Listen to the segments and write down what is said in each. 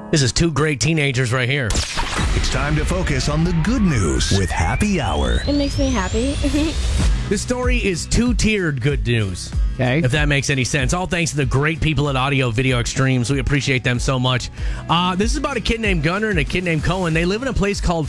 This is two great teenagers right here. It's time to focus on the good news with Happy Hour. It makes me happy. This story is two-tiered good news. Okay. If that makes any sense. All thanks to the great people at Audio Video Extremes. We appreciate them so much. This is about a kid named Gunnar and a kid named Cohen. They live in a place called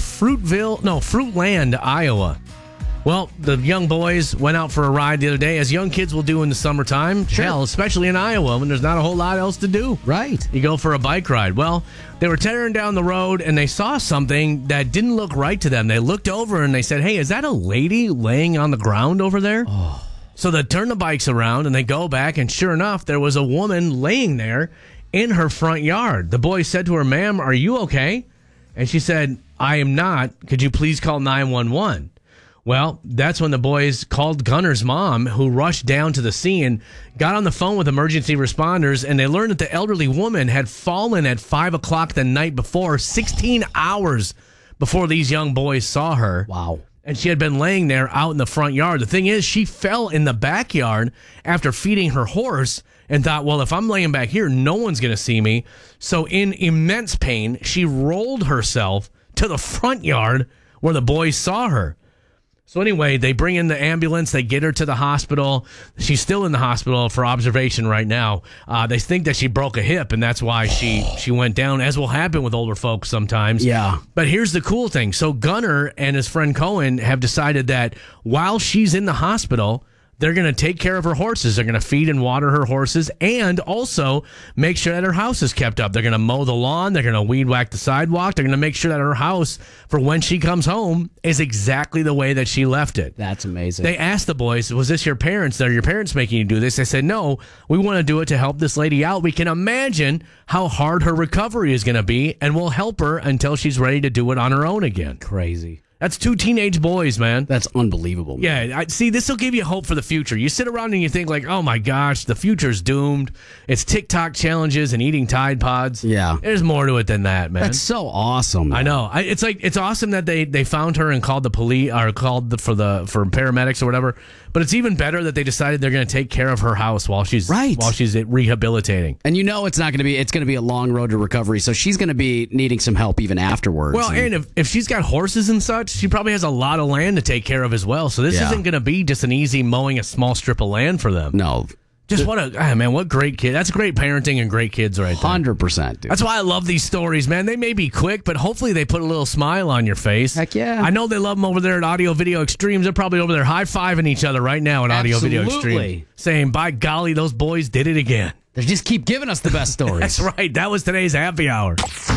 Fruitland, Iowa. Well, the young boys went out for a ride the other day, as young kids will do in the summertime. Sure. Hell, especially in Iowa when there's not a whole lot else to do. Right. You go for a bike ride. Well, they were tearing down the road and they saw something that didn't look right to them. They looked over and they said, "Hey, is that a lady laying on the ground over there?" Oh. So they turn the bikes around and they go back, and sure enough, there was a woman laying there in her front yard. The boys said to her, "Ma'am, are you okay?" And she said, "I am not. Could you please call 911?" Well, that's when the boys called Gunnar's mom, who rushed down to the scene, got on the phone with emergency responders, and they learned that the elderly woman had fallen at 5 o'clock the night before, 16 hours before these young boys saw her. Wow. And she had been laying there out in the front yard. The thing is, she fell in the backyard after feeding her horse and thought, well, if I'm laying back here, no one's going to see me. So in immense pain, she rolled herself to the front yard where the boys saw her. So anyway, they bring in the ambulance. They get her to the hospital. She's still in the hospital for observation right now. They think that she broke a hip, and that's why she went down, as will happen with older folks sometimes. Yeah. But here's the cool thing. So Gunnar and his friend Cohen have decided that while she's in the hospital, they're going to take care of her horses. They're going to feed and water her horses and also make sure that her house is kept up. They're going to mow the lawn. They're going to weed whack the sidewalk. They're going to make sure that her house, for when she comes home, is exactly the way that she left it. That's amazing. They asked the boys, was this your parents? Are your parents making you do this? They said, no, we want to do it to help this lady out. We can imagine how hard her recovery is going to be, and we'll help her until she's ready to do it on her own again. Crazy. That's two teenage boys, man. That's unbelievable. Man. Yeah, see, this will give you hope for the future. You sit around and you think like, oh my gosh, the future's doomed. It's TikTok challenges and eating Tide Pods. Yeah. There's more to it than that, man. That's so awesome. Man. I know. It's awesome that they found her and called the police or called for paramedics or whatever. But it's even better that they decided they're going to take care of her house while she's rehabilitating. And it's not going to be. It's going to be a long road to recovery. So she's going to be needing some help even afterwards. Well, and if she's got horses and such, she probably has a lot of land to take care of as well. So this isn't going to be just an easy mowing a small strip of land for them. No. Just what great kid. That's great parenting and great kids right there. 100%, dude. That's why I love these stories, man. They may be quick, but hopefully they put a little smile on your face. Heck yeah. I know they love them over there at Audio Video Extremes. They're probably over there high-fiving each other right now at Audio Video Extremes. Saying, by golly, those boys did it again. They just keep giving us the best stories. That's right. That was today's happy hour.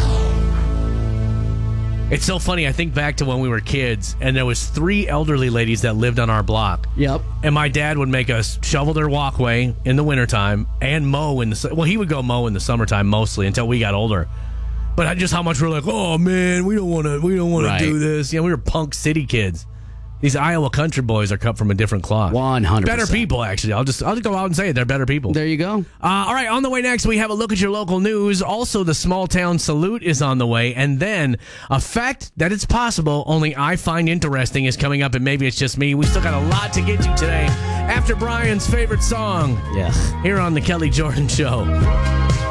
It's so funny. I think back to when we were kids, and there was 3 elderly ladies that lived on our block. Yep. And my dad would make us shovel their walkway in the wintertime and mow in the... Well, he would go mow in the summertime mostly until we got older. But just how much we're like, oh, man, we don't want to do this. We were punk city kids. These Iowa country boys are cut from a different cloth. 100%. Better people, actually. I'll just go out and say it. They're better people. There you go. All right, on the way next, we have a look at your local news. Also, the small town salute is on the way. And then a fact that it's possible only I find interesting is coming up, and maybe it's just me. We still got a lot to get to today after Brian's favorite song. Yes. Here on the Kelly Jordan Show.